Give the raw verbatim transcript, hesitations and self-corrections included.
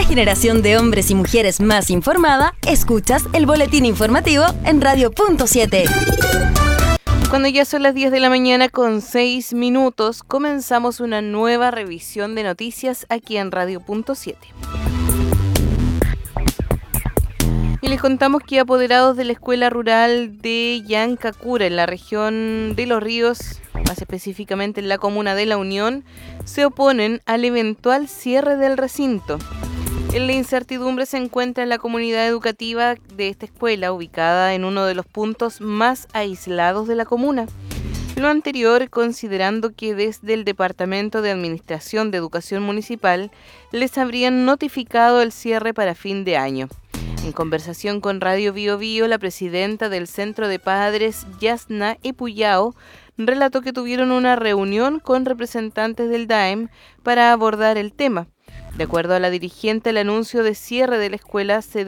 generación de hombres y mujeres más informada, escuchas el boletín informativo en Radio Punto siete. Cuando ya son las diez de la mañana con seis minutos, comenzamos una nueva revisión de noticias aquí en Radio Punto siete. Y les contamos que apoderados de la Escuela Rural de Yancacura, en la región de Los Ríos, más específicamente en la comuna de La Unión, se oponen al eventual cierre del recinto. En la incertidumbre se encuentra la comunidad educativa de esta escuela, ubicada en uno de los puntos más aislados de la comuna. Lo anterior, considerando que desde el Departamento de Administración de Educación Municipal les habrían notificado el cierre para fin de año. En conversación con Radio Bio Bio, la presidenta del Centro de Padres, Yasna Epuyao, relató que tuvieron una reunión con representantes del D A E M para abordar el tema. De acuerdo a la dirigente, el anuncio de cierre de la escuela se